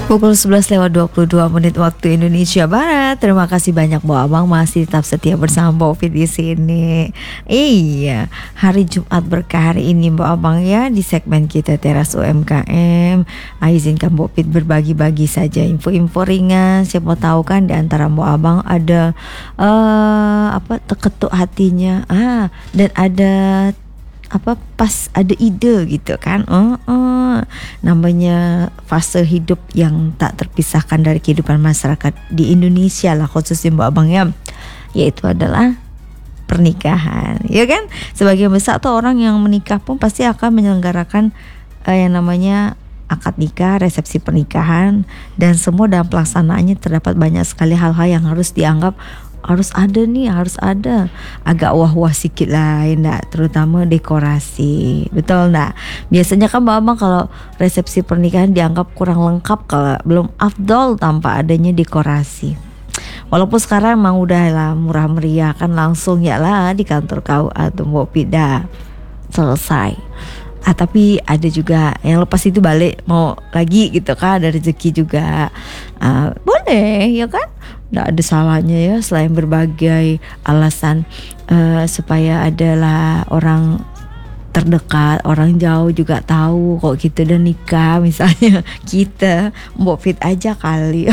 Pukul 11 lewat 22 menit waktu Indonesia Barat. Terima kasih banyak Bu Abang masih tetap setia bersama Bu Fit di sini. Iya, hari Jumat berkah hari ini Bu Abang ya, di segmen kita Teras UMKM. Izinkan Bu Fit berbagi-bagi saja info-info ringan. Siapa tahu kan di antara Bu Abang ada terketuk hatinya. Dan ada pas ada ide gitu kan. Namanya fase hidup yang tak terpisahkan dari kehidupan masyarakat di Indonesia lah, khususnya Mbak Abang ya, yaitu adalah pernikahan, ya kan. Sebagian besar tuh orang yang menikah pun pasti akan menyelenggarakan yang namanya akad nikah, resepsi pernikahan, dan semua dalam pelaksanaannya terdapat banyak sekali hal-hal yang harus dianggap harus ada agak wah-wah sedikit lah, enggak, terutama dekorasi, betul enggak? Biasanya kan Mbak Abang kalau resepsi pernikahan dianggap kurang lengkap kalau belum afdol tanpa adanya dekorasi. Walaupun sekarang emang udah lah murah meriah kan, langsung ya lah di kantor kau atau mau pindah selesai. Tapi ada juga yang lepas itu balik mau lagi gitu kan, ada rezeki juga. Boleh ya kan, nggak ada salahnya ya, selain berbagai alasan supaya adalah orang terdekat, orang jauh juga tahu kok kita udah nikah, misalnya kita Mbok Fit aja kali.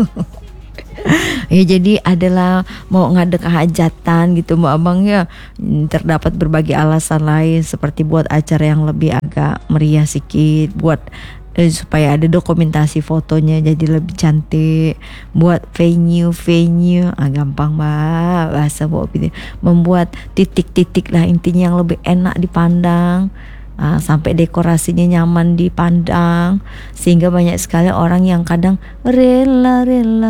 Ya, jadi adalah mau ngadek hajatan gitu Mbak Abang ya, terdapat berbagai alasan lain seperti buat acara yang lebih agak meriah sedikit, buat supaya ada dokumentasi fotonya jadi lebih cantik, buat venue gampang Mbak bahasa Mbak, membuat titik-titik lah intinya yang lebih enak dipandang. Sampai dekorasinya nyaman dipandang, sehingga banyak sekali orang yang kadang rela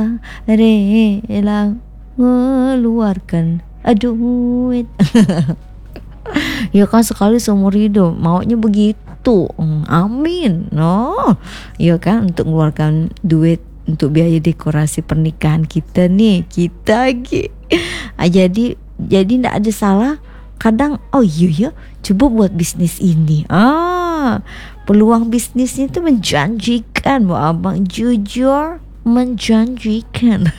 mengeluarkan duit. Ya kan, sekali seumur hidup maunya begitu. Amin. Ya kan, untuk mengeluarkan duit untuk biaya dekorasi pernikahan kita nih, kita lagi. Jadi tidak ada salah. Kadang iya coba buat bisnis ini. Peluang bisnisnya itu menjanjikan Bu Abang, jujur menjanjikan.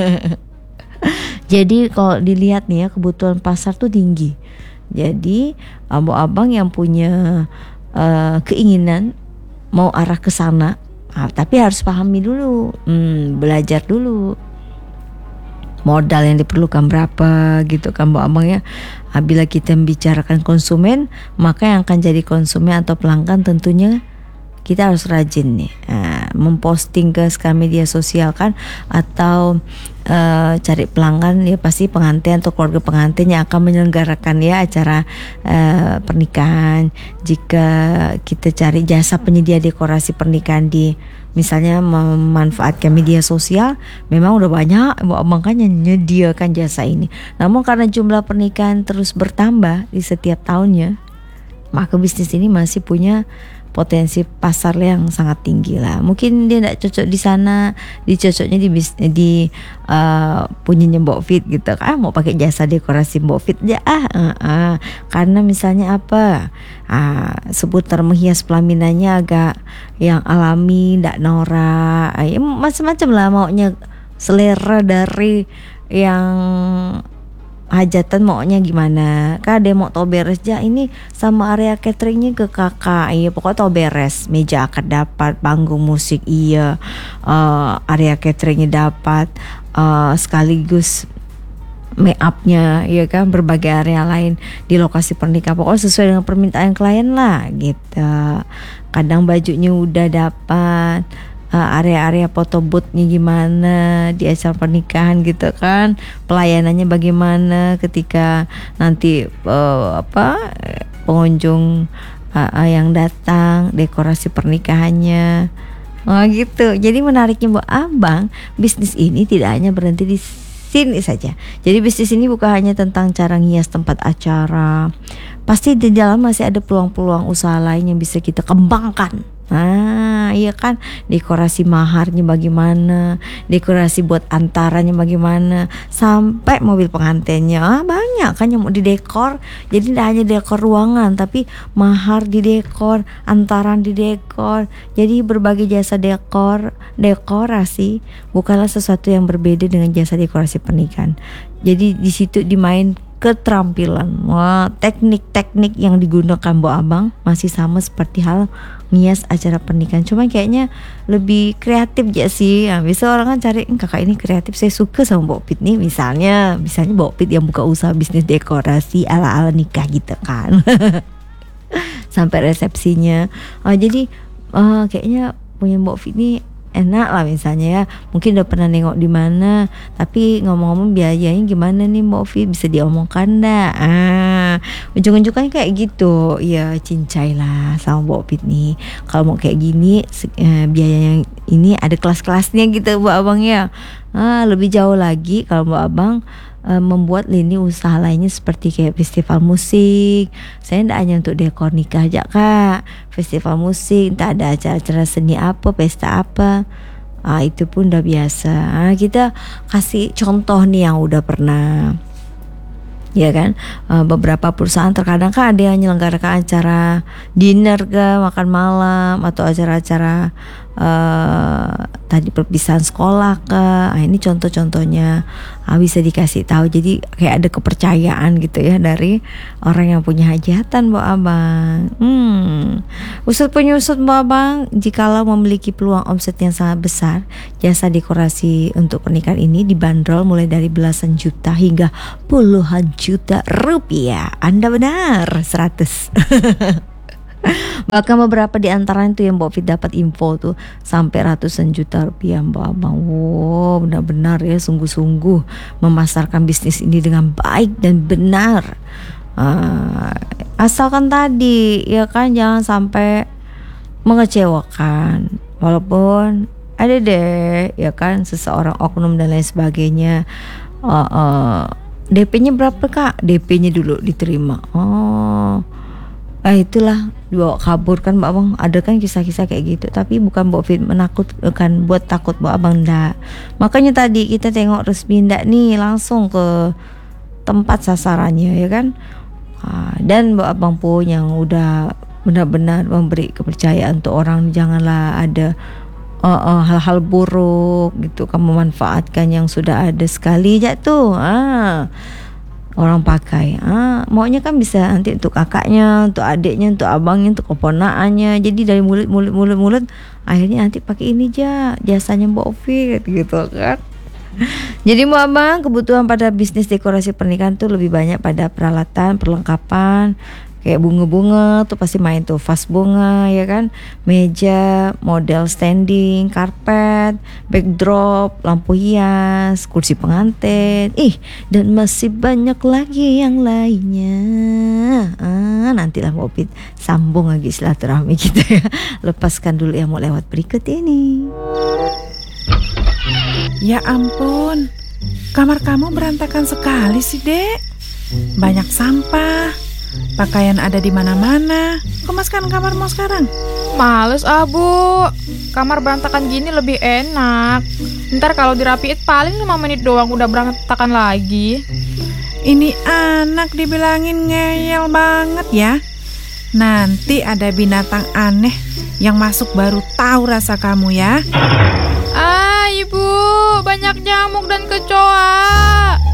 Jadi kalau dilihat nih ya, kebutuhan pasar tuh tinggi. Jadi Bu Abang yang punya keinginan mau arah ke sana, tapi harus pahami dulu, belajar dulu modal yang diperlukan berapa gitu kan Bu Abang ya. Bila kita membicarakan konsumen, maka yang akan jadi konsumen atau pelanggan tentunya kita harus rajin nih memposting ke media sosial kan, atau cari pelanggan ya, pasti pengantin atau keluarga pengantin yang akan menyelenggarakan ya acara pernikahan. Jika kita cari jasa penyedia dekorasi pernikahan di misalnya memanfaatkan media sosial, memang udah banyak makanya menyediakan jasa ini. Namun karena jumlah pernikahan terus bertambah di setiap tahunnya, maka bisnis ini masih punya potensi pasar yang sangat tinggi lah. Mungkin dia tidak cocok di sana, dicocoknya di punyanya Mbok Fit gitu kan, mau pakai jasa dekorasi Mbok Fit aja karena misalnya seputar menghias pelaminannya agak yang alami, tidak norak, macam-macam lah maunya, selera dari yang hajatan maunya gimana. Kan ada mau tau beres aja ini sama area cateringnya ke kakak, iya pokoknya tau beres, meja akad dapat, panggung musik iya, area cateringnya dapat, sekaligus make upnya ya kan, berbagai area lain di lokasi pernikahan, pokoknya sesuai dengan permintaan klien lah gitu. Kadang bajunya udah dapat, area-area foto boothnya gimana di acara pernikahan gitu kan, pelayanannya bagaimana ketika nanti pengunjung yang datang, dekorasi pernikahannya gitu. Jadi menariknya Bu Abang, bisnis ini tidak hanya berhenti di sini saja. Jadi bisnis ini bukan hanya tentang cara ngias tempat acara, pasti di dalam masih ada peluang-peluang usaha lain yang bisa kita kembangkan. ya kan, dekorasi maharnya bagaimana, dekorasi buat antaranya bagaimana, sampai mobil pengantinnya banyak kan yang mau didekor. Jadi tidak hanya dekor ruangan, tapi mahar didekor, antaran didekor. Jadi berbagai jasa dekorasi bukanlah sesuatu yang berbeda dengan jasa dekorasi pernikahan. Jadi di situ dimain keterampilan. Wah, teknik-teknik yang digunakan Bu Abang masih sama seperti hal ngias acara pernikahan. Cuma kayaknya lebih kreatif ya sih. Nah, biasa orang kan cari, kakak ini kreatif, saya suka sama Mbak Pit nih. Misalnya Mbak Pit yang buka usaha bisnis dekorasi ala-ala nikah gitu kan. Sampai resepsinya. Jadi kayaknya punya Mbak Fit nih enak lah misalnya ya. Mungkin udah pernah nengok di mana, tapi ngomong-ngomong biayanya gimana nih Mbak Fit, bisa diomongkan dah. Ujung-ujungnya kayak gitu. Ya cincai lah sama Mbak Fit nih. Kalau mau kayak gini biayanya ini ada kelas-kelasnya gitu Bu Abang ya. Lebih jauh lagi kalau Bu Abang membuat lini usaha lainnya seperti kayak festival musik. Saya tidak hanya untuk dekor nikah aja Kak, festival musik, entah ada acara-acara seni apa, pesta apa, itu pun udah biasa. Kita kasih contoh nih yang udah pernah, ya kan. Beberapa perusahaan terkadang kan ada yang menyelenggarakan acara dinner ke makan malam, atau acara-acara tadi perpisahan sekolah ke. Ini contoh-contohnya bisa dikasih tahu. Jadi kayak ada kepercayaan gitu ya dari orang yang punya hajatan Bu Abang. Usut penyusut Bu Abang, jikalau memiliki peluang omset yang sangat besar, jasa dekorasi untuk pernikahan ini dibanderol mulai dari belasan juta hingga puluhan juta rupiah. Anda benar, 100. Bahkan beberapa di antaranya tuh yang Mbak Fit dapat info tuh sampai ratusan juta rupiah Mbak Abang. Wow, benar-benar ya sungguh-sungguh memasarkan bisnis ini dengan baik dan benar. Asalkan tadi ya kan jangan sampai mengecewakan. Walaupun ada deh ya kan seseorang oknum dan lain sebagainya. DP-nya berapa Kak? DP-nya dulu diterima. Itulah dibawa kabur kan Mbak Abang. Ada kan kisah-kisah kayak gitu. Tapi bukan Mbak Fit menakutkan buat takut Mbak Abang, enggak. Makanya tadi kita tengok resmi enggak nih, langsung ke tempat sasarannya ya kan. Dan Mbak Abang pun yang udah benar-benar memberi kepercayaan untuk orang. Janganlah ada hal-hal buruk gitu kan, memanfaatkan yang sudah ada sekali aja tuh. Orang pakai, maunya kan bisa nanti untuk kakaknya, untuk adiknya, untuk abangnya, untuk keponakannya. Jadi dari mulut akhirnya nanti pakai ini jasanya Mbak Fit gitu kan. Jadi Mbak Abang, kebutuhan pada bisnis dekorasi pernikahan tuh lebih banyak pada peralatan, perlengkapan. Kayak bunga-bunga tuh pasti main tuh, vas bunga ya kan, meja, model standing, karpet, backdrop, lampu hias, kursi pengantin, dan masih banyak lagi yang lainnya. Nantilah mau sambung lagi silaturahmi kita ya. Lepaskan dulu yang mau lewat berikut ini. Ya ampun, kamar kamu berantakan sekali sih Dek. Banyak sampah, pakaian ada di mana-mana. Kemaskan kamarmu sekarang. Males Bu, kamar berantakan gini lebih enak. Ntar kalau dirapiin paling 5 menit doang udah berantakan lagi. Ini anak dibilangin ngeyel banget ya. Nanti ada binatang aneh yang masuk baru tahu rasa kamu ya. Ibu, banyak nyamuk dan kecoa.